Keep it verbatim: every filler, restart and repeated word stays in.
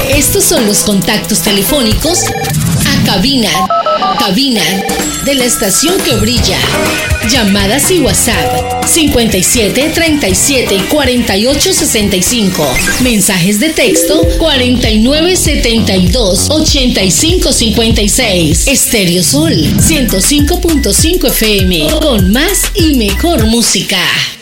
Estos son los contactos telefónicos a cabina, cabina de la estación que brilla. Llamadas y WhatsApp cincuenta y siete, treinta y siete, cuarenta y ocho, sesenta y cinco. Mensajes de texto cuarenta y nueve, setenta y dos, ochenta y cinco, cincuenta y seis. Estéreo Sol ciento cinco punto cinco F M con más y mejor música.